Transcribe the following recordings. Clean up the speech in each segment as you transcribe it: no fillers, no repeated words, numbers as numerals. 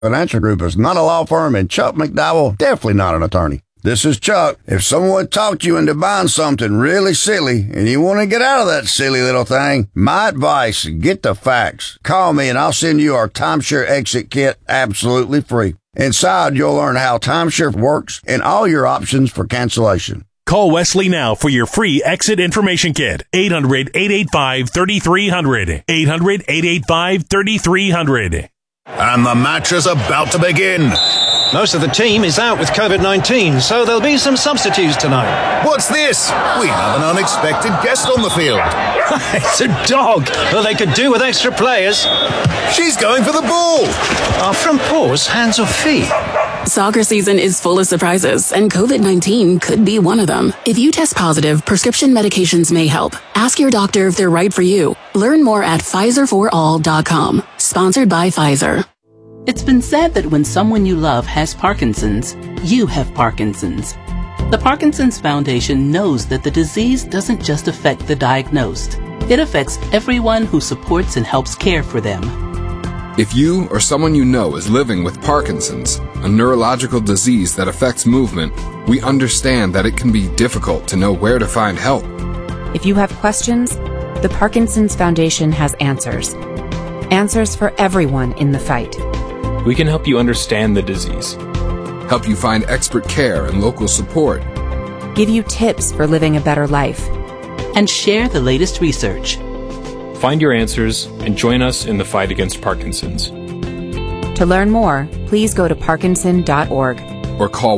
Financial Group is not a law firm, and Chuck McDowell definitely not an attorney. This is Chuck. If someone talked you into buying something really silly and you want to get out of that silly little thing, my advice, get the facts. Call me and I'll send you our timeshare exit kit absolutely free. Inside, you'll learn how timeshare works and all your options for cancellation. Call Wesley now for your free exit information kit. 800-885-3300. 800-885-3300. And the match is about to begin. Most of the team is out with COVID-19, so there'll be some substitutes tonight. What's this? We have an unexpected guest on the field. It's a dog. Well, they could do with extra players. She's going for the ball. Are front paws hands or feet? Soccer season is full of surprises, and COVID-19 could be one of them. If you test positive, prescription medications may help. Ask your doctor if they're right for you. Learn more at PfizerForAll.com. Sponsored by Pfizer. It's been said that when someone you love has Parkinson's, you have Parkinson's. The Parkinson's Foundation knows that the disease doesn't just affect the diagnosed. It affects everyone who supports and helps care for them. If you or someone you know is living with Parkinson's, a neurological disease that affects movement, we understand that it can be difficult to know where to find help. If you have questions, the Parkinson's Foundation has answers. Answers for everyone in the fight. We can help you understand the disease, help you find expert care and local support, give you tips for living a better life, and share the latest research. Find your answers and join us in the fight against Parkinson's. To learn more, please go to parkinson.org or call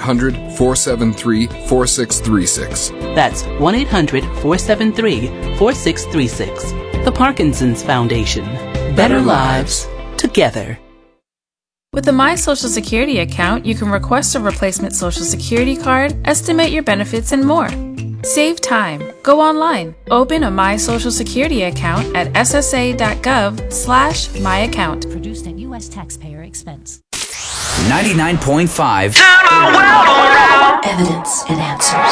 1-800-473-4636. That's 1-800-473-4636. The Parkinson's Foundation. Better lives together. With the My Social Security account, you can request a replacement Social Security card, estimate your benefits, and more. Save time. Go online. Open a My Social Security account at ssa.gov/myaccount. Produced at U.S. taxpayer expense. 99.5 Evidence and Answers.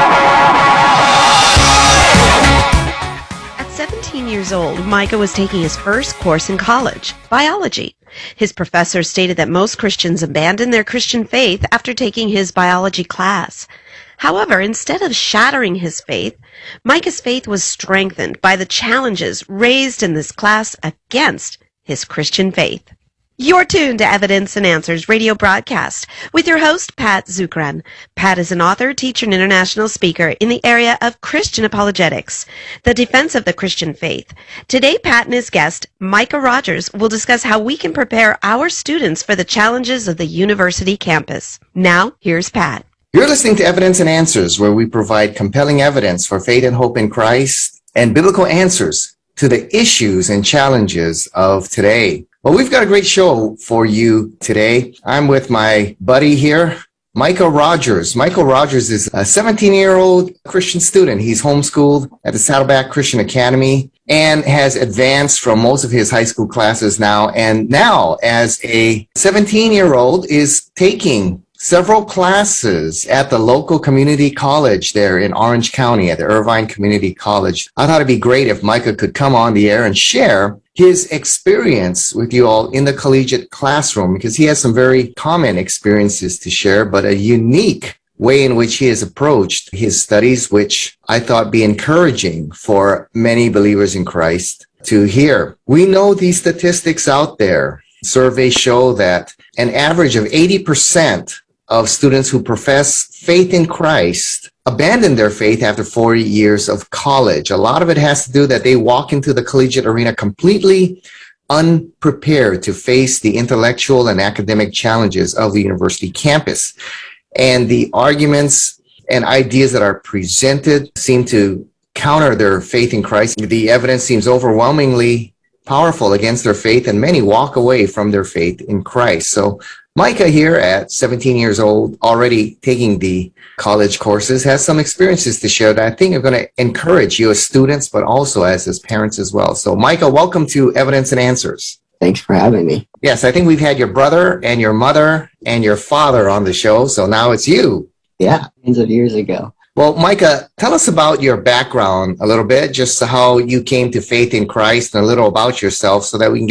At 17 years old, Micah was taking his first course in college, biology. His professor stated that most Christians abandon their Christian faith after taking his biology class. However, instead of shattering his faith, Micah's faith was strengthened by the challenges raised in this class against his Christian faith. You're tuned to Evidence and Answers radio broadcast with your host, Pat Zukeran. Pat is an author, teacher, and international speaker in the area of Christian apologetics, the defense of the Christian faith. Today, Pat and his guest, Micah Rogers, will discuss how we can prepare our students for the challenges of the university campus. Now, here's Pat. You're listening to Evidence and Answers, where we provide compelling evidence for faith and hope in Christ and biblical answers to the issues and challenges of today. Well, we've got a great show for you today. I'm with my buddy here, Micah Rogers. Micah Rogers is a 17-year-old Christian student. He's homeschooled at the Saddleback Christian Academy and has advanced from most of his high school classes now. And now, as a 17-year-old, is taking several classes at the local community college there in Orange County at the Irvine Community College. I thought it'd be great if Micah could come on the air and share his experience with you all in the collegiate classroom, because he has some very common experiences to share, but a unique way in which he has approached his studies, which I thought be encouraging for many believers in Christ to hear. We know these statistics out there. Surveys show that an average of 80% of students who profess faith in Christ abandon their faith after 4 years of college. A lot of it has to do that they walk into the collegiate arena completely unprepared to face the intellectual and academic challenges of the university campus. And the arguments and ideas that are presented seem to counter their faith in Christ. The evidence seems overwhelmingly powerful against their faith, and many walk away from their faith in Christ. So Micah here at 17 years old, already taking the college courses, has some experiences to share that I think are going to encourage you as students, but also as his parents as well. So Micah, welcome to Evidence and Answers. Thanks for having me. Yes, I think we've had your brother and your mother and your father on the show, so now it's you. Yeah, hundreds of years ago. Well, Micah, tell us about your background a little bit, just how you came to faith in Christ and a little about yourself so that we can get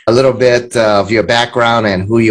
a little bit of your background and who you